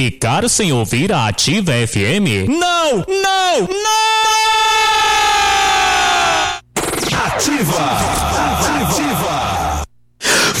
Ficar sem ouvir a Ativa FM? Não, não, não! Ativa!